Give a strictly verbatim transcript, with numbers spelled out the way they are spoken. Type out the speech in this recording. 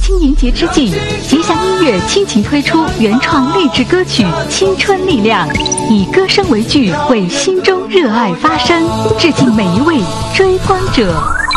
青年节之际，吉祥音乐倾情推出原创励志歌曲《青春力量》，以歌声为剧，为心中热爱发声，致敬每一位追光者。